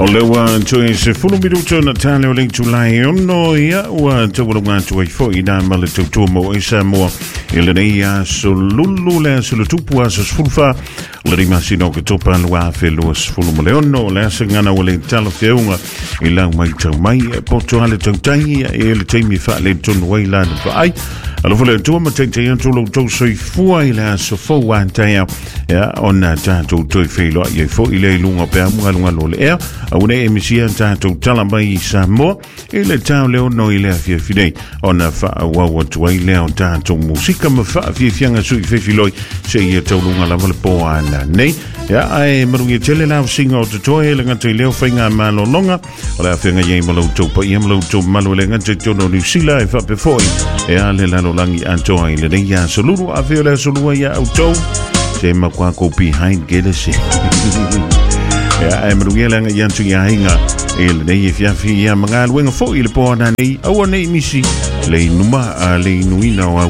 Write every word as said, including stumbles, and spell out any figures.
O le wa tui se fulu minuto na tale o link tulai ono ia wa tawala ngā tui fo i nā male tau tua mo e sa mua i le nei a so lulu le a so le tupu a so sfulfa le rima sino ke topa lua a whelua sfulu mo le ono le asa ngana o le tala whiaunga i lau mai tau mai e poto ale tau tangi e le teimi wha le tonu wai la na wha ai alo fole tua ma te te anto lo tau soi fua i le a so fau wa antai au ia ona tātou tui wheloa i e fo i le lunga pe amunga lunga lo le ea au ne emisia tātou tala mai i Samoa i le tau leo no i lea fia finei ona wha wawa tua i lea o tātou musika ma wha fia fianga sui whewhiloi se i a tau lunga lava le po ana nei ia ai marungi tele lau singa o te toa e le ngata i leo whainga malo longa o le a whianga iei malau tau pa i malau tau malu le ngata i tono New Zealand e whape foi e a le lalo langi antoa i le nei a soluru a whio le solua i a au tau se makwa ko behind gele se ya ai marungi langa i antu i a hinga e le nei e fiafi i a mga luenga fo i le poa na nei au nei misi le numa a le inuina o au